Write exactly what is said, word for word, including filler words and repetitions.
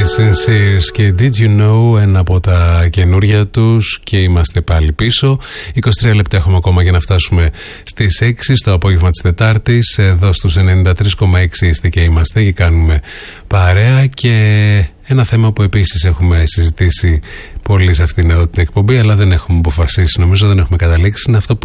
Sincere και Did You Know, ένα από τα καινούρια τους, και είμαστε πάλι πίσω. είκοσι τρία λεπτά έχουμε ακόμα για να φτάσουμε στις έξι στο απόγευμα της Τετάρτης. Εδώ στους ενενήντα τρία κόμμα έξι είστε και είμαστε και κάνουμε παρέα. Και ένα θέμα που επίσης έχουμε συζητήσει πολύ σε αυτήν την εκπομπή, αλλά δεν έχουμε αποφασίσει, νομίζω δεν έχουμε καταλήξει, είναι αυτό που